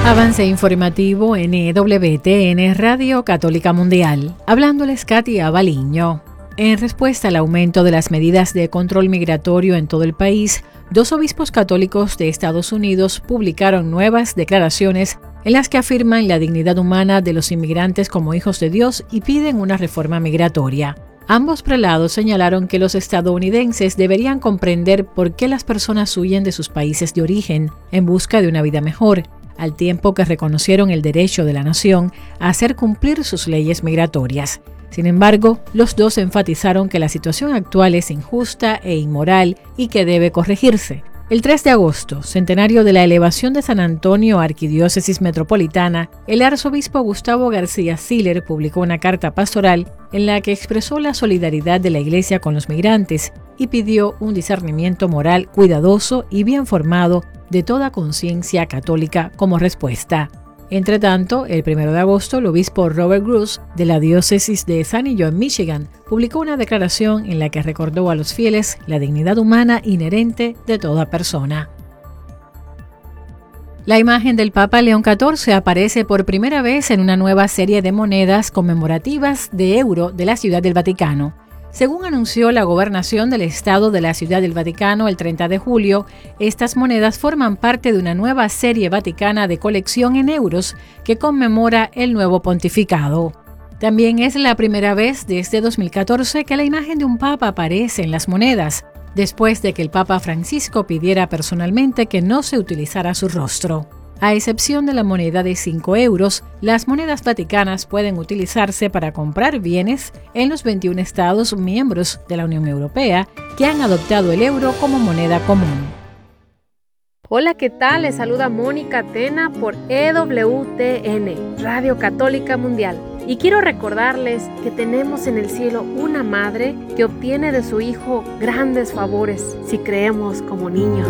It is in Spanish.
Avance informativo en EWTN Radio Católica Mundial. Hablándoles Katia Baliño. En respuesta al aumento de las medidas de control migratorio en todo el país, 2 obispos católicos de Estados Unidos publicaron nuevas declaraciones en las que afirman la dignidad humana de los inmigrantes como hijos de Dios y piden una reforma migratoria. Ambos prelados señalaron que los estadounidenses deberían comprender por qué las personas huyen de sus países de origen en busca de una vida mejor, al tiempo que reconocieron el derecho de la nación a hacer cumplir sus leyes migratorias. Sin embargo, los dos enfatizaron que la situación actual es injusta e inmoral y que debe corregirse. El 3 de agosto, centenario de la elevación de San Antonio a Arquidiócesis Metropolitana, el arzobispo Gustavo García Siller publicó una carta pastoral en la que expresó la solidaridad de la Iglesia con los migrantes y pidió un discernimiento moral cuidadoso y bien formado de toda conciencia católica como respuesta. Entre tanto, el 1 de agosto, el obispo Robert Gruss, de la diócesis de Sanillo en Michigan, publicó una declaración en la que recordó a los fieles la dignidad humana inherente de toda persona. La imagen del Papa León XIV aparece por primera vez en una nueva serie de monedas conmemorativas de euro de la Ciudad del Vaticano. Según anunció la Gobernación del Estado de la Ciudad del Vaticano el 30 de julio, estas monedas forman parte de una nueva serie vaticana de colección en euros que conmemora el nuevo pontificado. También es la primera vez desde 2014 que la imagen de un papa aparece en las monedas, después de que el Papa Francisco pidiera personalmente que no se utilizara su rostro. A excepción de la moneda de 5 euros, las monedas vaticanas pueden utilizarse para comprar bienes en los 21 estados miembros de la Unión Europea que han adoptado el euro como moneda común. Hola, ¿qué tal? Les saluda Mónica Tena por EWTN, Radio Católica Mundial. Y quiero recordarles que tenemos en el cielo una madre que obtiene de su Hijo grandes favores si creemos como niños.